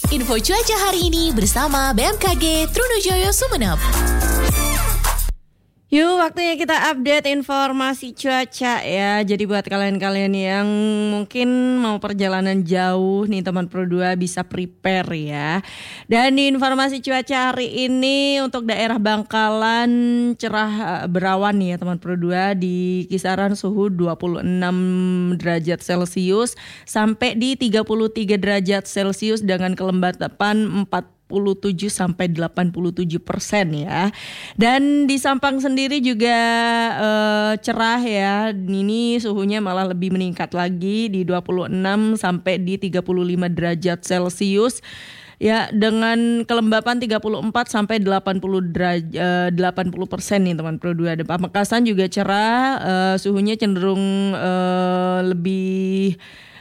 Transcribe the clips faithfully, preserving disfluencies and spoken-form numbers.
Info cuaca hari ini bersama B M K G Trunojoyo Sumeneb. Yuk, waktunya kita update informasi cuaca ya. Jadi buat kalian-kalian yang mungkin mau perjalanan jauh nih teman Pro dua bisa prepare ya. Dan di informasi cuaca hari ini untuk daerah Bangkalan cerah berawan nih ya teman Pro dua, di kisaran suhu dua puluh enam derajat Celcius sampai di tiga puluh tiga derajat Celcius dengan kelembapan empat puluh tujuh sampai delapan puluh tujuh persen ya. Dan di Sampang sendiri juga eh, cerah ya. Ini suhunya malah lebih meningkat lagi di dua puluh enam sampai di tiga puluh lima derajat Celcius. Ya, dengan kelembapan tiga puluh empat sampai delapan puluh derajat delapan puluh persen nih teman Pro dua. Dan Pamekasan juga cerah, eh, suhunya cenderung eh, lebih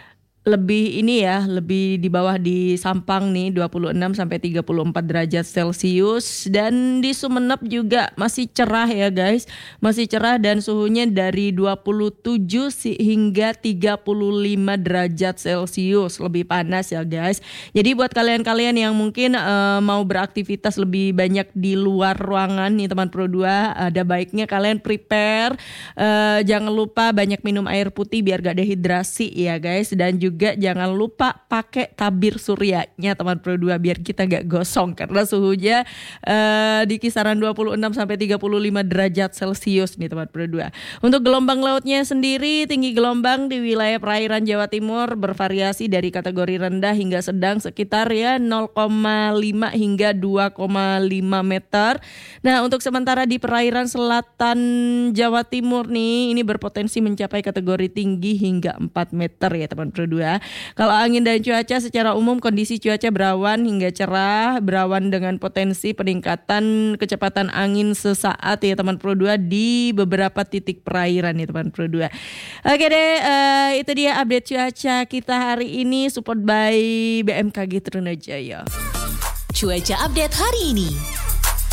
lebih ini ya, lebih di bawah di Sampang nih dua puluh enam sampai tiga puluh empat derajat Celcius. Dan di Sumeneb juga masih cerah ya guys, masih cerah dan suhunya dari dua puluh tujuh hingga tiga puluh lima derajat Celcius, lebih panas ya guys. Jadi buat kalian-kalian yang mungkin uh, mau beraktivitas lebih banyak di luar ruangan nih teman Pro dua, ada baiknya kalian prepare, uh, jangan lupa banyak minum air putih biar gak dehidrasi ya guys. Dan juga Juga jangan lupa pakai tabir suryanya teman Pro dua biar kita gak gosong karena suhunya uh, di kisaran dua puluh enam sampai tiga puluh lima derajat Celcius nih teman Pro dua. Untuk gelombang lautnya sendiri, tinggi gelombang di wilayah perairan Jawa Timur bervariasi dari kategori rendah hingga sedang sekitar ya nol koma lima hingga dua koma lima meter. Nah, untuk sementara di perairan selatan Jawa Timur nih ini berpotensi mencapai kategori tinggi hingga empat meter ya teman Pro dua. Kalau angin dan cuaca secara umum kondisi cuaca berawan hingga cerah, berawan dengan potensi peningkatan kecepatan angin sesaat ya teman Pro dua di beberapa titik perairan ya teman Pro dua. Oke deh, uh, itu dia update cuaca kita hari ini, support by B M K G Trunojoyo. Cuaca update hari ini.